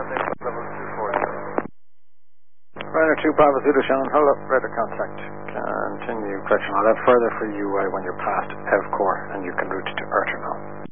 level 240. Radar 2 Bravo Zulu Shannon, hold up, radar contact. Continue correction. I'll have further for you when you're past EVCOR and you can route to Urter now.